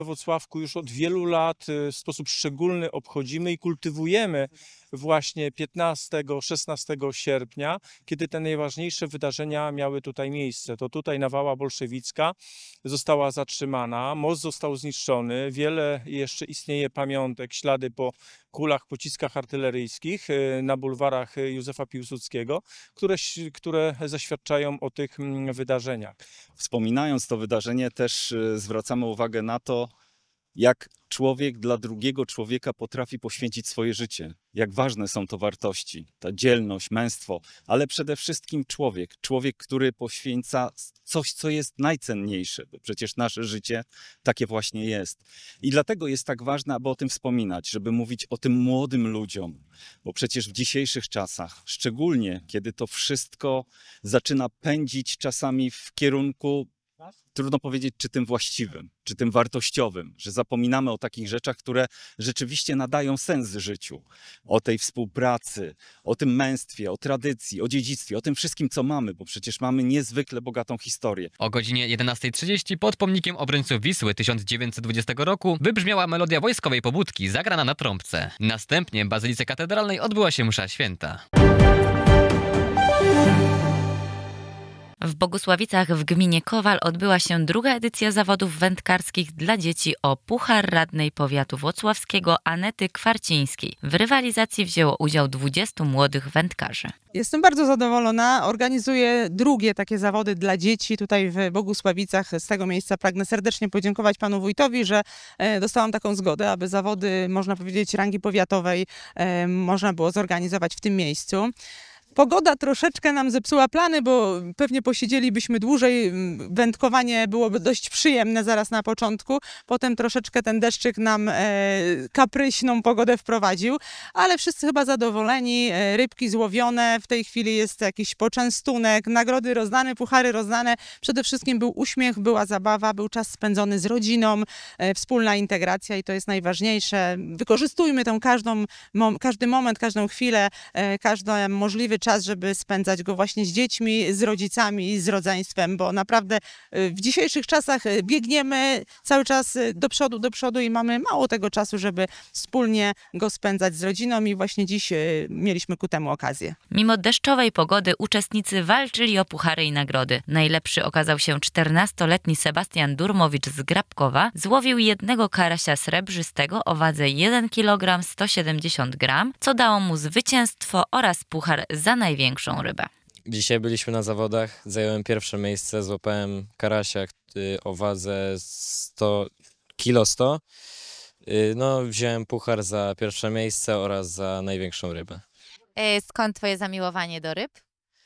We Włocławku już od wielu lat w sposób szczególny obchodzimy i kultywujemy właśnie 15-16 sierpnia, kiedy te najważniejsze wydarzenia miały tutaj miejsce. To tutaj nawała bolszewicka została zatrzymana, most został zniszczony, wiele jeszcze istnieje pamiątek, ślady po kulach, pociskach artyleryjskich na bulwarach Józefa Piłsudskiego, które zaświadczają o tych wydarzeniach. Wspominając to wydarzenie, też zwracamy uwagę na to, jak człowiek dla drugiego człowieka potrafi poświęcić swoje życie. Jak ważne są to wartości, ta dzielność, męstwo, ale przede wszystkim człowiek. Człowiek, który poświęca coś, co jest najcenniejsze, bo przecież nasze życie takie właśnie jest. I dlatego jest tak ważne, aby o tym wspominać, żeby mówić o tym młodym ludziom, bo przecież w dzisiejszych czasach, szczególnie kiedy to wszystko zaczyna pędzić czasami w kierunku, trudno powiedzieć, czy tym właściwym, czy tym wartościowym, że zapominamy o takich rzeczach, które rzeczywiście nadają sens życiu. O tej współpracy, o tym męstwie, o tradycji, o dziedzictwie, o tym wszystkim, co mamy, bo przecież mamy niezwykle bogatą historię. O godzinie 11:30 pod pomnikiem obrońców Wisły 1920 roku wybrzmiała melodia wojskowej pobudki zagrana na trąbce. Następnie w Bazylice Katedralnej odbyła się msza święta. W Bogusławicach w gminie Kowal odbyła się druga edycja zawodów wędkarskich dla dzieci o Puchar Radnej Powiatu Włocławskiego Anety Kwarcińskiej. W rywalizacji wzięło udział 20 młodych wędkarzy. Jestem bardzo zadowolona. Organizuję drugie takie zawody dla dzieci tutaj w Bogusławicach. Z tego miejsca pragnę serdecznie podziękować panu wójtowi, że dostałam taką zgodę, aby zawody, można powiedzieć, rangi powiatowej można było zorganizować w tym miejscu. Pogoda troszeczkę nam zepsuła plany, bo pewnie posiedzielibyśmy dłużej. Wędkowanie byłoby dość przyjemne zaraz na początku. Potem troszeczkę ten deszczyk nam kapryśną pogodę wprowadził, ale wszyscy chyba zadowoleni. Rybki złowione, w tej chwili jest jakiś poczęstunek, nagrody rozdane, puchary rozdane. Przede wszystkim był uśmiech, była zabawa, był czas spędzony z rodziną, wspólna integracja i to jest najważniejsze. Wykorzystujmy tą każdy moment, każdą chwilę, każdy możliwy czas, żeby spędzać go właśnie z dziećmi, z rodzicami, z rodzeństwem, bo naprawdę w dzisiejszych czasach biegniemy cały czas do przodu i mamy mało tego czasu, żeby wspólnie go spędzać z rodziną i właśnie dziś mieliśmy ku temu okazję. Mimo deszczowej pogody uczestnicy walczyli o puchary i nagrody. Najlepszy okazał się 14-letni Sebastian Durmowicz z Grabkowa. Złowił jednego karasia srebrzystego o wadze 1 kg 170 g, co dało mu zwycięstwo oraz puchar za największą rybę. Dzisiaj byliśmy na zawodach, zająłem pierwsze miejsce, złapałem karasia o wadze 100 kg 100. No, wziąłem puchar za pierwsze miejsce oraz za największą rybę. Skąd twoje zamiłowanie do ryb?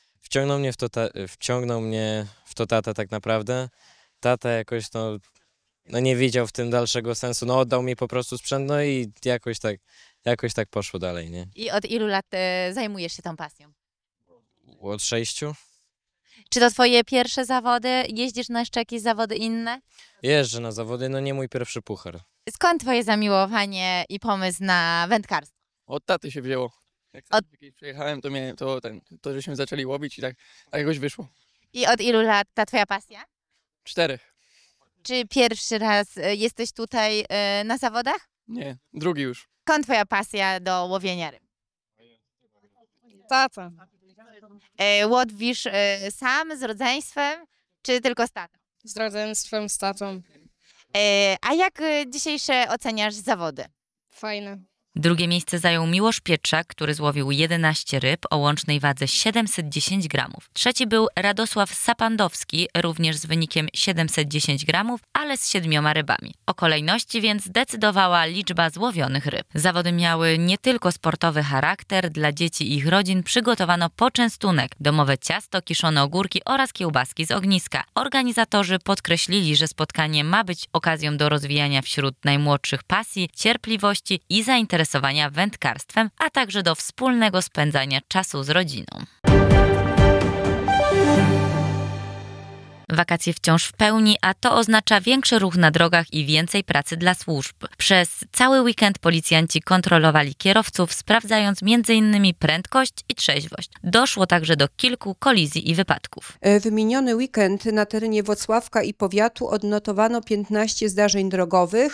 Wciągnął mnie w to tata tak naprawdę. Tata jakoś no nie widział w tym dalszego sensu, no oddał mi po prostu sprzęt, no i jakoś tak poszło dalej, nie? I od ilu lat zajmujesz się tą pasją? Od 6. Czy to twoje pierwsze zawody? Jeździsz na jeszcze jakieś zawody inne? Jeżdżę na zawody, no nie mój pierwszy puchar. Skąd twoje zamiłowanie i pomysł na wędkarstwo? Od taty się wzięło. Jak kiedyś przyjechałem, to żeśmy zaczęli łowić i tak jakoś wyszło. I od ilu lat ta twoja pasja? 4. Czy pierwszy raz jesteś tutaj na zawodach? Nie, drugi już. Skąd twoja pasja do łowienia ryb? Tata. Łowisz sam z rodzeństwem, czy tylko z tatą? Z rodzeństwem, z tatą. A jak dzisiejsze oceniasz zawody? Fajne. Drugie miejsce zajął Miłosz Pietrzak, który złowił 11 ryb o łącznej wadze 710 gramów. Trzeci był Radosław Sapandowski, również z wynikiem 710 gramów, ale z 7 rybami. O kolejności więc decydowała liczba złowionych ryb. Zawody miały nie tylko sportowy charakter, dla dzieci i ich rodzin przygotowano poczęstunek, domowe ciasto, kiszone ogórki oraz kiełbaski z ogniska. Organizatorzy podkreślili, że spotkanie ma być okazją do rozwijania wśród najmłodszych pasji, cierpliwości i zainteresowania wędkarstwem, a także do wspólnego spędzania czasu z rodziną. Wakacje wciąż w pełni, a to oznacza większy ruch na drogach i więcej pracy dla służb. Przez cały weekend policjanci kontrolowali kierowców, sprawdzając m.in. prędkość i trzeźwość. Doszło także do kilku kolizji i wypadków. W miniony weekend na terenie Włocławka i powiatu odnotowano 15 zdarzeń drogowych.